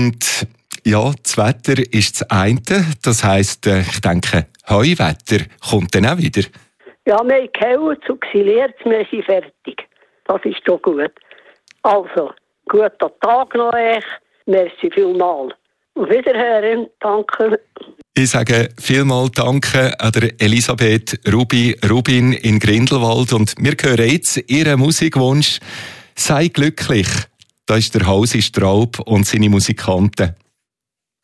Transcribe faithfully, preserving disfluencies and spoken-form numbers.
Und ja, das Wetter ist das eine. Das heisst, ich denke, Heuwetter kommt dann auch wieder. Ja, wir haben gehauen, zu xiliert, wir sind fertig. Das ist doch gut. Also, guten Tag noch euch. Merci vielmals. Auf Wiederhören. Danke. Ich sage vielmals Danke an der Elisabeth Rubi Rubin in Grindelwald. Und wir hören jetzt ihren Musikwunsch «Sei glücklich». Da ist der Hausi Straub und seine Musikanten.